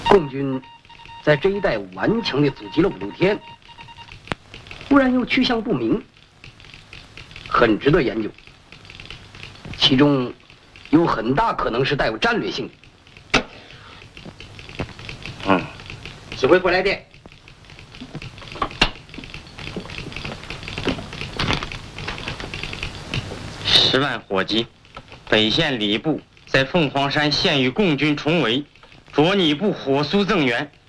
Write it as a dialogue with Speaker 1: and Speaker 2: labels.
Speaker 1: 共军在这一带顽强地阻击了5、6天，忽然又去向不明，很值得研究。其中有很大可能是带有战略性的。指挥部来电。
Speaker 2: 10万火急，北线礼部在凤凰山现与共军重围，着你部火速增援。